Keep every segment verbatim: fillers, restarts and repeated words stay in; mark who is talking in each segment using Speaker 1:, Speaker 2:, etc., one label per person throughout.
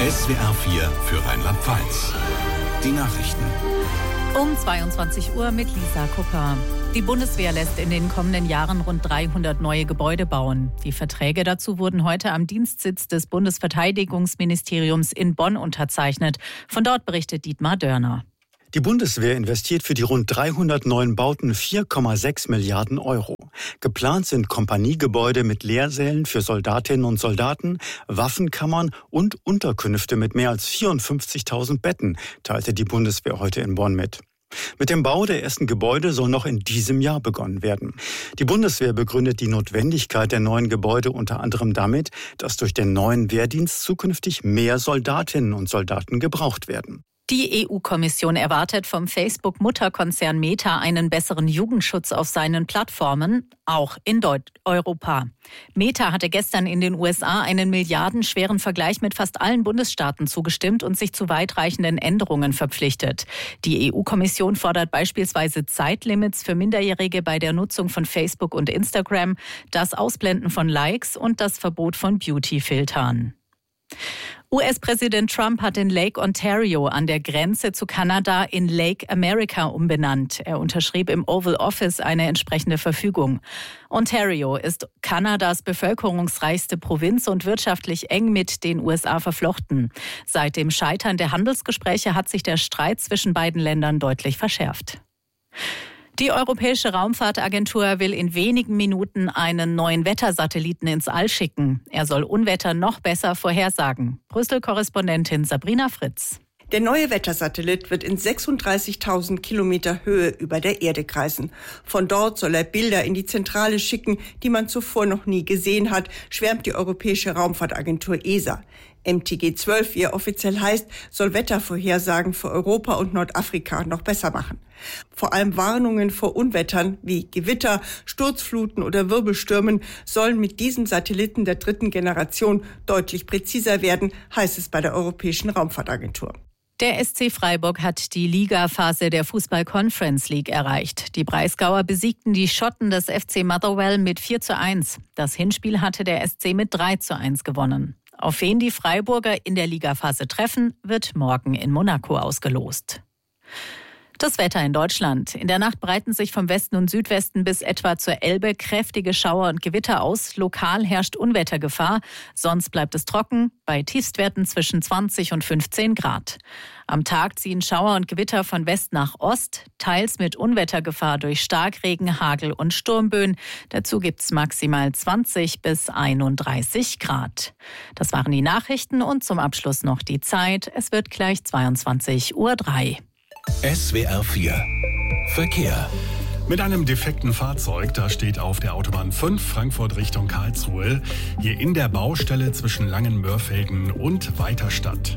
Speaker 1: S W R vier für Rheinland-Pfalz. Die Nachrichten.
Speaker 2: Um zweiundzwanzig Uhr mit Lisa Kupper. Die Bundeswehr lässt in den kommenden Jahren rund dreihundert neue Gebäude bauen. Die Verträge dazu wurden heute am Dienstsitz des Bundesverteidigungsministeriums in Bonn unterzeichnet. Von dort berichtet Dietmar Dörner.
Speaker 3: Die Bundeswehr investiert für die rund dreihundert neuen Bauten vier Komma sechs Milliarden Euro. Geplant sind Kompaniegebäude mit Lehrsälen für Soldatinnen und Soldaten, Waffenkammern und Unterkünfte mit mehr als vierundfünfzigtausend Betten, teilte die Bundeswehr heute in Bonn mit. Mit dem Bau der ersten Gebäude soll noch in diesem Jahr begonnen werden. Die Bundeswehr begründet die Notwendigkeit der neuen Gebäude unter anderem damit, dass durch den neuen Wehrdienst zukünftig mehr Soldatinnen und Soldaten gebraucht werden.
Speaker 2: Die E U-Kommission erwartet vom Facebook-Mutterkonzern Meta einen besseren Jugendschutz auf seinen Plattformen, auch in Deut- Europa. Meta hatte gestern in den U S A einen milliardenschweren Vergleich mit fast allen Bundesstaaten zugestimmt und sich zu weitreichenden Änderungen verpflichtet. Die E U-Kommission fordert beispielsweise Zeitlimits für Minderjährige bei der Nutzung von Facebook und Instagram, das Ausblenden von Likes und das Verbot von Beauty-Filtern. U S-Präsident Trump hat den Lake Ontario an der Grenze zu Kanada in Lake America umbenannt. Er unterschrieb im Oval Office eine entsprechende Verfügung. Ontario ist Kanadas bevölkerungsreichste Provinz und wirtschaftlich eng mit den U S A verflochten. Seit dem Scheitern der Handelsgespräche hat sich der Streit zwischen beiden Ländern deutlich verschärft. Die Europäische Raumfahrtagentur will in wenigen Minuten einen neuen Wettersatelliten ins All schicken. Er soll Unwetter noch besser vorhersagen. Brüssel-Korrespondentin Sabrina Fritz.
Speaker 4: Der neue Wettersatellit wird in sechsunddreißigtausend Kilometer Höhe über der Erde kreisen. Von dort soll er Bilder in die Zentrale schicken, die man zuvor noch nie gesehen hat, schwärmt die Europäische Raumfahrtagentur E S A. M T G zwölf, wie er offiziell heißt, soll Wettervorhersagen für Europa und Nordafrika noch besser machen. Vor allem Warnungen vor Unwettern wie Gewitter, Sturzfluten oder Wirbelstürmen sollen mit diesem Satelliten der dritten Generation deutlich präziser werden, heißt es bei der Europäischen Raumfahrtagentur.
Speaker 2: Der S C Freiburg hat die Ligaphase der Fußball-Conference League erreicht. Die Breisgauer besiegten die Schotten des F C Motherwell mit vier zu eins. Das Hinspiel hatte der S C mit drei zu eins gewonnen. Auf wen die Freiburger in der Ligaphase treffen, wird morgen in Monaco ausgelost. Das Wetter in Deutschland. In der Nacht breiten sich vom Westen und Südwesten bis etwa zur Elbe kräftige Schauer und Gewitter aus. Lokal herrscht Unwettergefahr. Sonst bleibt es trocken, bei Tiefstwerten zwischen zwanzig und fünfzehn Grad. Am Tag ziehen Schauer und Gewitter von West nach Ost, teils mit Unwettergefahr durch Starkregen, Hagel und Sturmböen. Dazu gibt's maximal zwanzig bis einunddreißig Grad. Das waren die Nachrichten und zum Abschluss noch die Zeit. Es wird gleich zweiundzwanzig Uhr drei.
Speaker 1: S W R vier Verkehr.
Speaker 5: Mit einem defekten Fahrzeug, da steht auf der Autobahn fünf Frankfurt Richtung Karlsruhe, hier in der Baustelle zwischen Langenmörfelden und Weiterstadt.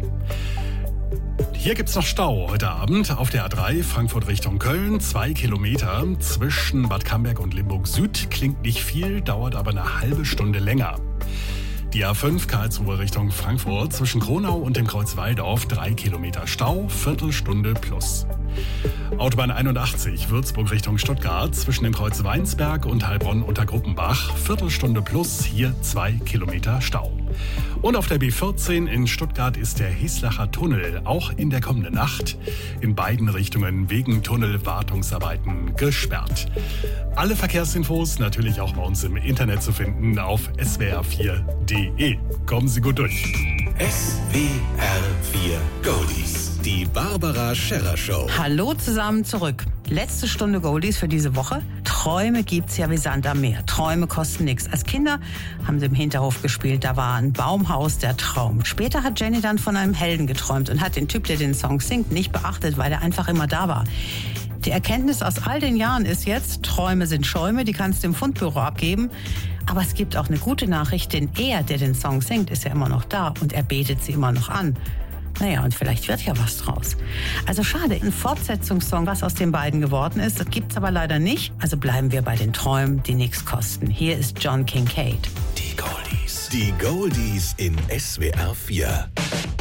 Speaker 5: Hier gibt's noch Stau heute Abend auf der A drei Frankfurt Richtung Köln, zwei Kilometer zwischen Bad Camberg und Limburg Süd. Klingt nicht viel, dauert aber eine halbe Stunde länger. Die A fünf Karlsruhe Richtung Frankfurt zwischen Kronau und dem Kreuz Walldorf, drei Kilometer Stau, Viertelstunde plus. Autobahn einundachtzig Würzburg Richtung Stuttgart zwischen dem Kreuz Weinsberg und Heilbronn unter Gruppenbach, Viertelstunde plus, hier zwei Kilometer Stau. Und auf der B vierzehn in Stuttgart ist der Hieslacher Tunnel auch in der kommenden Nacht in beiden Richtungen wegen Tunnelwartungsarbeiten gesperrt. Alle Verkehrsinfos natürlich auch bei uns im Internet zu finden auf s w r vier punkt d e. Kommen Sie gut durch.
Speaker 1: S W R vier Goldies. Die Barbara Scherrer Show.
Speaker 6: Hallo zusammen zurück. Letzte Stunde Goldies für diese Woche. Träume gibt's ja wie Sand am Meer. Träume kosten nichts. Als Kinder haben sie im Hinterhof gespielt. Da war ein Baumhaus der Traum. Später hat Jenny dann von einem Helden geträumt und hat den Typ, der den Song singt, nicht beachtet, weil er einfach immer da war. Die Erkenntnis aus all den Jahren ist jetzt, Träume sind Schäume, die kannst du im Fundbüro abgeben. Aber es gibt auch eine gute Nachricht, denn er, der den Song singt, ist ja immer noch da und er betet sie immer noch an. Naja, und vielleicht wird ja was draus. Also schade, ein Fortsetzungssong, was aus den beiden geworden ist, das gibt's aber leider nicht. Also bleiben wir bei den Träumen, die nichts kosten. Hier ist John Kincade.
Speaker 1: Die Goldies. Die Goldies in S W R vier.